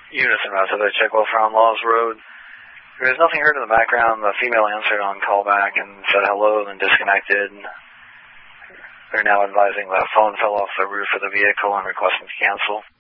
Unison Route, so they check well from Laws Road. There was nothing heard in the background. The female answered on callback and said hello, then disconnected. They're now advising the phone fell off the roof of the vehicle and requesting to cancel.